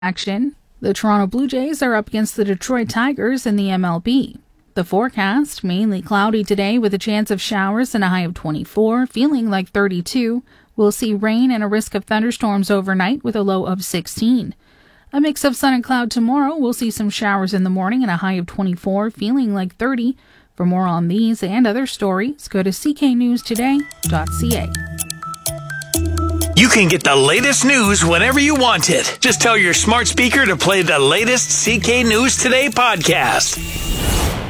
Action. The Toronto Blue Jays are up against the Detroit Tigers in the MLB. The forecast, mainly cloudy today with a chance of showers and a high of 24, feeling like 32. We'll see rain and a risk of thunderstorms overnight with a low of 16. A mix of sun and cloud tomorrow. We'll see some showers in the morning and a high of 24, feeling like 30. For more on these and other stories, go to cknewstoday.ca. You can get the latest news whenever you want it. Just tell your smart speaker to play the latest CK News Today podcast.